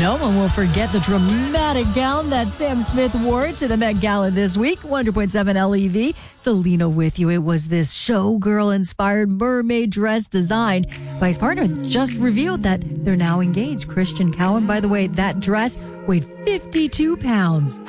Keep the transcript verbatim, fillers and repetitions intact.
No one will forget the dramatic gown that Sam Smith wore to the Met Gala this week. one hundred point seven L E V. Selena with you. It was this showgirl-inspired mermaid dress designed by his partner. Just revealed that they're now engaged. Christian Cowan, by the way, that dress weighed fifty-two pounds.